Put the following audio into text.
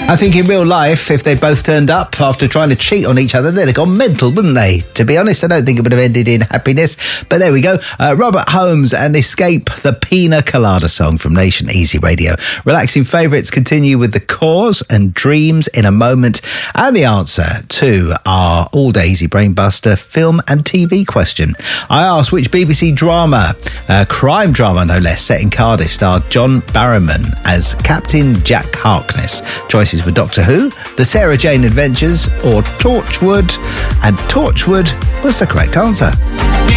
I think in real life, if they both turned up after trying to cheat on each other, they'd have gone mental, wouldn't they? To be honest, I don't think it would have ended in happiness. But there we go. Robert Holmes and Escape, the Pina Colada song from Nation Easy Radio. Relaxing favourites continue with The Cause and Dreams in a moment. And the answer to our all-day Easy Brain Buster film and TV question. I asked which BBC drama, crime drama no less, set in Cardiff, starred John Barrowman as Captain Jack Harkness. Choices were Doctor Who, The Sarah Jane Adventures or Torchwood, and Torchwood was the correct answer.